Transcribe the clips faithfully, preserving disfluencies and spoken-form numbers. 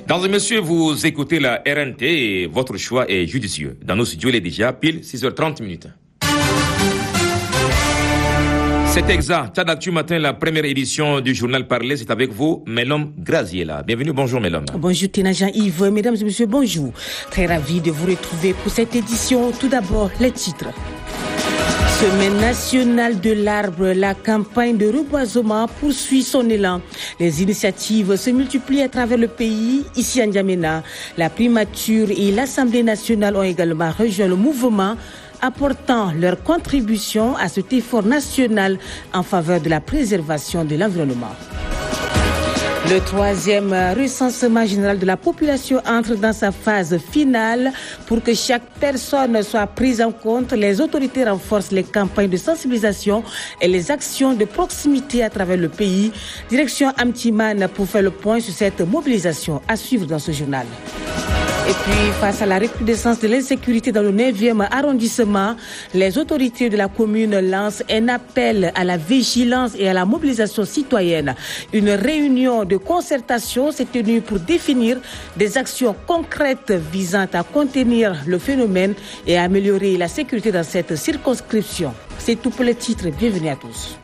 Dans et messieurs, vous écoutez la R N T et votre choix est judicieux. Dans nos studios, il est déjà pile six heures trente minutes. C'est exact. Tchad Actu Matin, la première édition du journal Parler, c'est avec vous, Melom Graziella. Bienvenue, bonjour Melom. Bonjour Tina Jean-Yves, mesdames et messieurs, bonjour. Très ravi de vous retrouver pour cette édition. Tout d'abord, les titres. Semaine nationale de l'arbre, la campagne de reboisement poursuit son élan. Les initiatives se multiplient à travers le pays. Ici à N'Djamena, la primature et l'Assemblée nationale ont également rejoint le mouvement, apportant leur contribution à cet effort national en faveur de la préservation de l'environnement. Le troisième recensement général de la population entre dans sa phase finale. Pour que chaque personne soit prise en compte, les autorités renforcent les campagnes de sensibilisation et les actions de proximité à travers le pays. Direction Amtiman pour faire le point sur cette mobilisation à suivre dans ce journal. Et puis, face à la recrudescence de l'insécurité dans le neuvième arrondissement, les autorités de la commune lancent un appel à la vigilance et à la mobilisation citoyenne. Une réunion de concertation s'est tenue pour définir des actions concrètes visant à contenir le phénomène et à améliorer la sécurité dans cette circonscription. C'est tout pour les titres. Bienvenue à tous.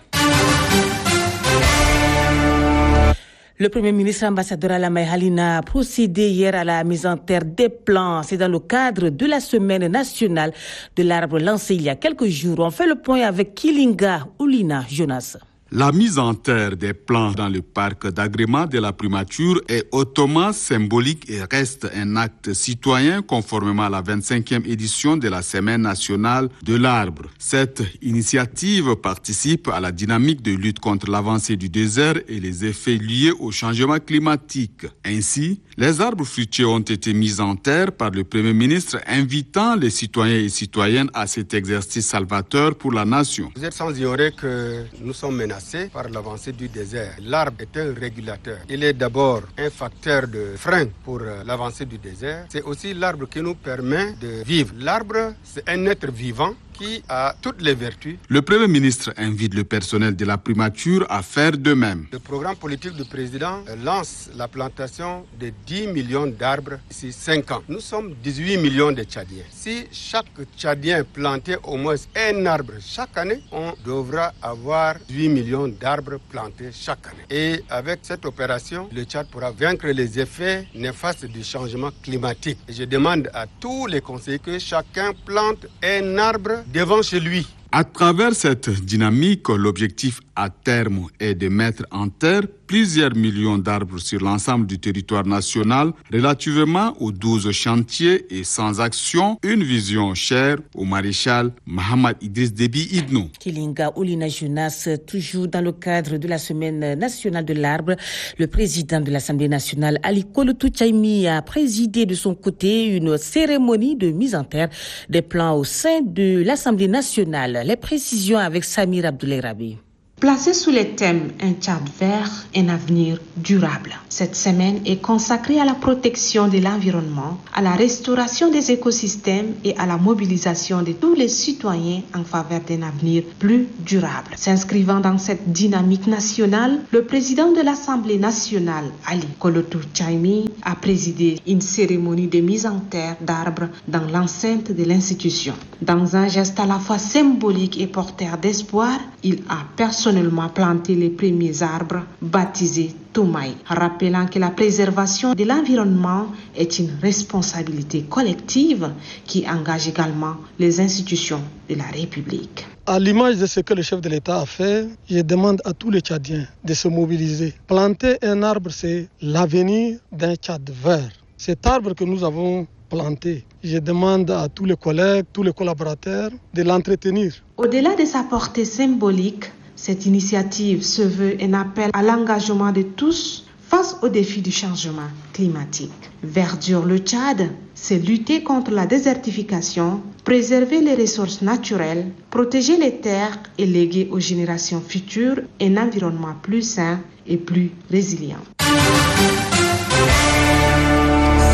Le Premier ministre ambassadeur Alamay Halina a procédé hier à la mise en terre des plants. C'est dans le cadre de la semaine nationale de l'arbre lancée il y a quelques jours. On fait le point avec Kilinga Oulina Jonas. La mise en terre des plants dans le parc d'agrément de la primature est hautement symbolique et reste un acte citoyen conformément à la vingt-cinquième édition de la Semaine nationale de l'arbre. Cette initiative participe à la dynamique de lutte contre l'avancée du désert et les effets liés au changement climatique. Ainsi, les arbres fruitiers ont été mis en terre par le Premier ministre, invitant les citoyens et citoyennes à cet exercice salvateur pour la nation. Vous êtes sans ignorer que nous sommes menacés par l'avancée du désert. L'arbre est un régulateur. Il est d'abord un facteur de frein pour l'avancée du désert. C'est aussi l'arbre qui nous permet de vivre. L'arbre, c'est un être vivant qui a toutes les vertus. Le Premier ministre invite le personnel de la primature à faire de même. Le programme politique du président lance la plantation de dix millions d'arbres d'ici cinq ans. Nous sommes dix-huit millions de Tchadiens. Si chaque Tchadien plantait au moins un arbre chaque année, on devra avoir huit millions d'arbres plantés chaque année. Et avec cette opération, le Tchad pourra vaincre les effets néfastes du changement climatique. Et je demande à tous les conseillers que chacun plante un arbre devant chez lui. À travers cette dynamique, l'objectif à terme est de mettre en terre plusieurs millions d'arbres sur l'ensemble du territoire national relativement aux douze chantiers et sans action, une vision chère au maréchal Mohamed Idriss Déby Itno. Kilinga Oulina Jonas, toujours dans le cadre de la semaine nationale de l'arbre, le président de l'Assemblée nationale, Ali Kolotou Tchaimi, a présidé de son côté une cérémonie de mise en terre des plants au sein de l'Assemblée nationale. Les précisions avec Samir Abdoulaye Rabi. Placé sous le thème « Un Tchad vert, un avenir durable ». Cette semaine est consacrée à la protection de l'environnement, à la restauration des écosystèmes et à la mobilisation de tous les citoyens en faveur d'un avenir plus durable. S'inscrivant dans cette dynamique nationale, le président de l'Assemblée nationale, Ali Kolotou Tchaimi, a présidé une cérémonie de mise en terre d'arbres dans l'enceinte de l'institution. Dans un geste à la fois symbolique et porteur d'espoir, il a personnellement planté les premiers arbres baptisés Toumaï, rappelant que la préservation de l'environnement est une responsabilité collective qui engage également les institutions de la République. À l'image de ce que le chef de l'État a fait, je demande à tous les Tchadiens de se mobiliser. Planter un arbre, c'est l'avenir d'un Tchad vert. Cet arbre que nous avons planté, je demande à tous les collègues, tous les collaborateurs de l'entretenir. Au-delà de sa portée symbolique, cette initiative se veut un appel à l'engagement de tous face aux défis du changement climatique. Verdure le Tchad, c'est lutter contre la désertification, préserver les ressources naturelles, protéger les terres et léguer aux générations futures un environnement plus sain et plus résilient.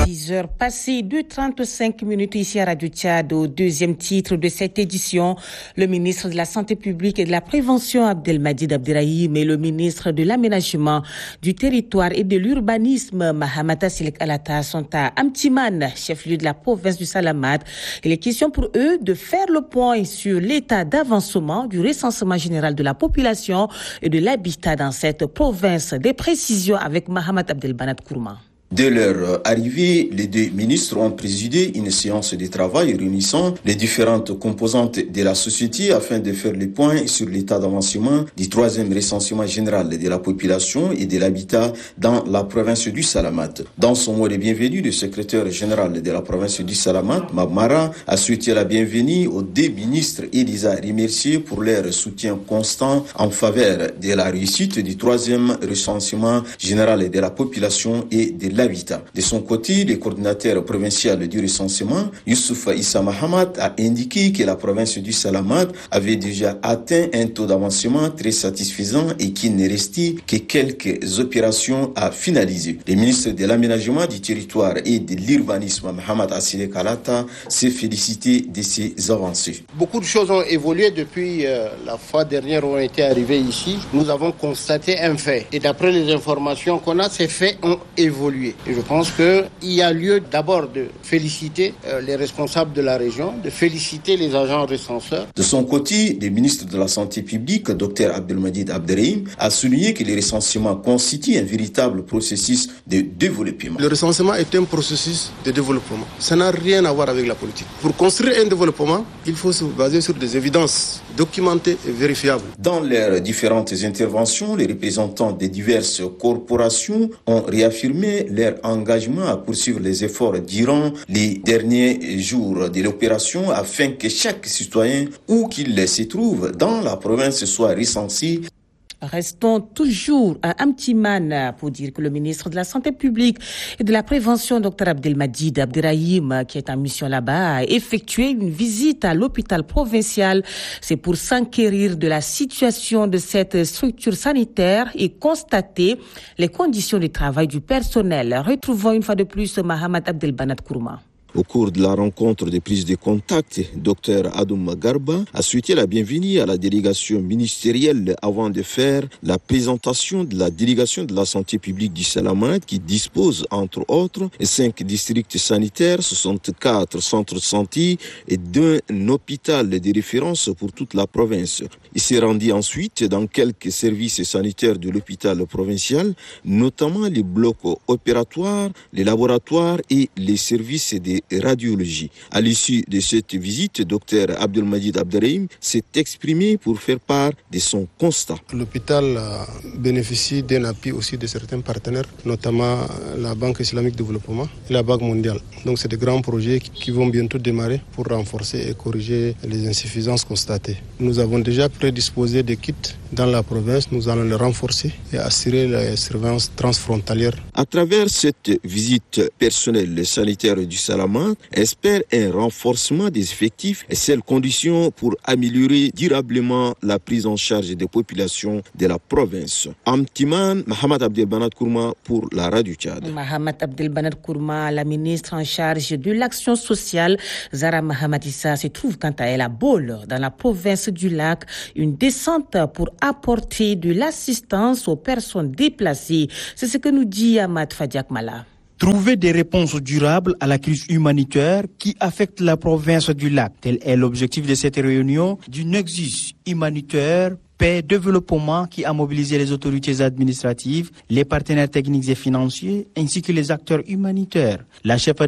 six heures passées de trente-cinq minutes ici à Radio Tchad. Au deuxième titre de cette édition, le ministre de la Santé publique et de la Prévention Abdelmadjid Abderrahim et le ministre de l'Aménagement du Territoire et de l'Urbanisme Mahamata Silek Alata sont à Amtiman, chef-lieu de la province du Salamat. Il est question pour eux de faire le point sur l'état d'avancement du recensement général de la population et de l'habitat dans cette province. Des précisions avec Mahamat Abdelbanat Kourma. Dès leur arrivée, les deux ministres ont présidé une séance de travail réunissant les différentes composantes de la société afin de faire le point sur l'état d'avancement du troisième recensement général de la population et de l'habitat dans la province du Salamat. Dans son mot de bienvenue, le secrétaire général de la province du Salamat, Mabmara, a souhaité la bienvenue aux deux ministres et les a remerciés pour leur soutien constant en faveur de la réussite du troisième recensement général de la population et de l'habitat. De son côté, le coordinateur provincial du recensement, Youssouf Issa Mahamat, a indiqué que la province du Salamat avait déjà atteint un taux d'avancement très satisfaisant et qu'il ne restait que quelques opérations à finaliser. Le ministre de l'Aménagement du Territoire et de l'Urbanisme, Mohamed Assile Kalata, s'est félicité de ces avancées. Beaucoup de choses ont évolué depuis euh, la fois dernière où on était arrivé ici. Nous avons constaté un fait. Et d'après les informations qu'on a, ces faits ont évolué. Et je pense qu'il y a lieu d'abord de féliciter euh, les responsables de la région, de féliciter les agents recenseurs. De son côté, le ministre de la Santé publique, Dr Abdelmadjid Abderrahim, a souligné que le recensement constitue un véritable processus de développement. Le recensement est un processus de développement. Ça n'a rien à voir avec la politique. Pour construire un développement, il faut se baser sur des évidences documentées et vérifiables. Dans leurs différentes interventions, les représentants des diverses corporations ont réaffirmé leur engagement à poursuivre les efforts durant les derniers jours de l'opération afin que chaque citoyen, où qu'il se trouve dans la province, soit recensé. Restons toujours à Amtiman pour dire que le ministre de la Santé publique et de la Prévention, Dr Abdelmadjid Abderrahim, qui est en mission là-bas, a effectué une visite à l'hôpital provincial. C'est pour s'enquérir de la situation de cette structure sanitaire et constater les conditions de travail du personnel. Retrouvons une fois de plus Mahamat Abdelbanat Kourma. Au cours de la rencontre de prise de contact, Dr Adoum Garba a souhaité la bienvenue à la délégation ministérielle avant de faire la présentation de la délégation de la santé publique du Salamat qui dispose, entre autres, cinq districts sanitaires, soixante-quatre centres de santé et d'un hôpital de référence pour toute la province. Il s'est rendu ensuite dans quelques services sanitaires de l'hôpital provincial, notamment les blocs opératoires, les laboratoires et les services de radiologie. À l'issue de cette visite, Dr Abdelmadjid Abderrahim s'est exprimé pour faire part de son constat. L'hôpital bénéficie d'un appui aussi de certains partenaires, notamment la Banque islamique de développement et la Banque mondiale. Donc c'est des grands projets qui vont bientôt démarrer pour renforcer et corriger les insuffisances constatées. Nous avons déjà prédisposé des kits dans la province, nous allons les renforcer et assurer la surveillance transfrontalière. À travers cette visite personnelle sanitaire du Salamat, espère un renforcement des effectifs et c'est la condition pour améliorer durablement la prise en charge des populations de la province. Amtiman, Mahamat Abdelbanat Kourma pour la Radio Tchad. Mahamat Abdelbanat Kourma, la ministre en charge de l'action sociale, Zara Mahamatissa, se trouve quant à elle à Bol, dans la province du Lac, une descente pour apporter de l'assistance aux personnes déplacées. C'est ce que nous dit Ahmad Fadiak Mala. Trouver des réponses durables à la crise humanitaire qui affecte la province du Lac. Tel est l'objectif de cette réunion du Nexus humanitaire paix, développement qui a mobilisé les autorités administratives, les partenaires techniques et financiers ainsi que les acteurs humanitaires. La chef